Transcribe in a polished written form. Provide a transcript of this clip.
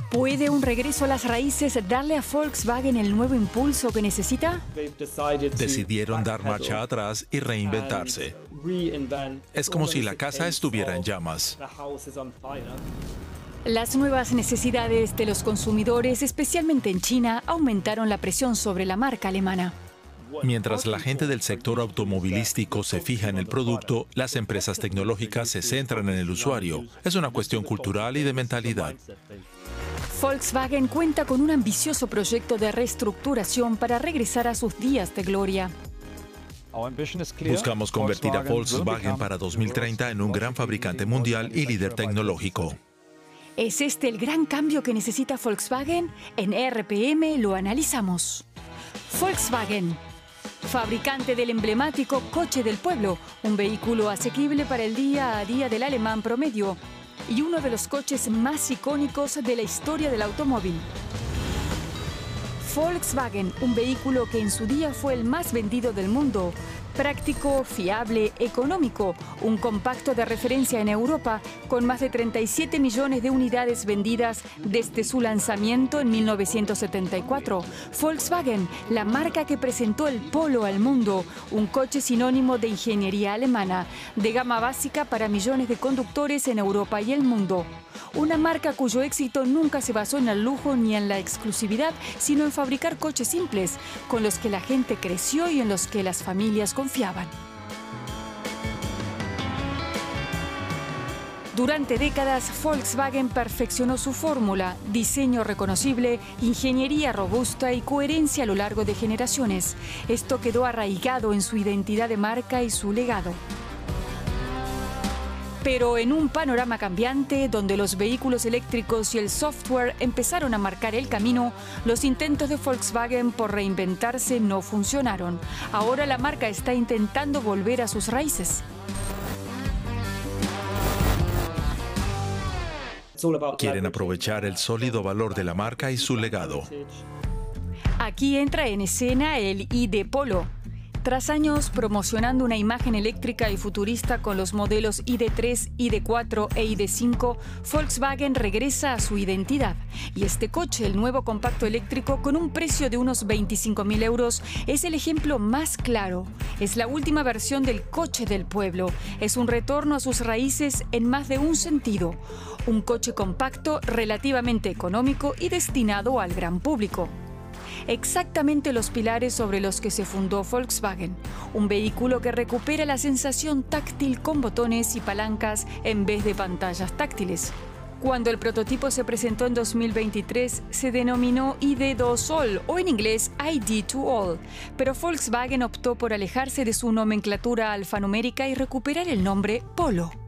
¿Puede un regreso a las raíces darle a Volkswagen el nuevo impulso que necesita? Decidieron dar marcha atrás y reinventarse. Es como si la casa estuviera en llamas. Las nuevas necesidades de los consumidores, especialmente en China, aumentaron la presión sobre la marca alemana. Mientras la gente del sector automovilístico se fija en el producto, las empresas tecnológicas se centran en el usuario. Es una cuestión cultural y de mentalidad. Volkswagen cuenta con un ambicioso proyecto de reestructuración para regresar a sus días de gloria. Buscamos convertir a Volkswagen para 2030 en un gran fabricante mundial y líder tecnológico. ¿Es este el gran cambio que necesita Volkswagen? En RPM lo analizamos. Volkswagen, fabricante del emblemático coche del pueblo, un vehículo asequible para el día a día del alemán promedio y uno de los coches más icónicos de la historia del automóvil. Volkswagen, un vehículo que en su día fue el más vendido del mundo. Práctico, fiable, económico, un compacto de referencia en Europa con más de 37 millones de unidades vendidas desde su lanzamiento en 1974. Volkswagen, la marca que presentó el Polo al mundo, un coche sinónimo de ingeniería alemana, de gama básica para millones de conductores en Europa y el mundo. Una marca cuyo éxito nunca se basó en el lujo ni en la exclusividad, sino en fabricar coches simples, con los que la gente creció y en los que las familias confiaban. Durante décadas, Volkswagen perfeccionó su fórmula: diseño reconocible, ingeniería robusta y coherencia a lo largo de generaciones. Esto quedó arraigado en su identidad de marca y su legado. Pero en un panorama cambiante, donde los vehículos eléctricos y el software empezaron a marcar el camino, los intentos de Volkswagen por reinventarse no funcionaron. Ahora la marca está intentando volver a sus raíces. Quieren aprovechar el sólido valor de la marca y su legado. Aquí entra en escena el ID Polo. Tras años promocionando una imagen eléctrica y futurista con los modelos ID3, ID4 e ID5, Volkswagen regresa a su identidad. Y este coche, el nuevo compacto eléctrico con un precio de unos 25.000 euros, es el ejemplo más claro. Es la última versión del coche del pueblo. Es un retorno a sus raíces en más de un sentido. Un coche compacto, relativamente económico y destinado al gran público. Exactamente los pilares sobre los que se fundó Volkswagen. Un vehículo que recupera la sensación táctil con botones y palancas en vez de pantallas táctiles. Cuando el prototipo se presentó en 2023, se denominó ID2 All, o en inglés ID2 All, pero Volkswagen optó por alejarse de su nomenclatura alfanumérica y recuperar el nombre Polo.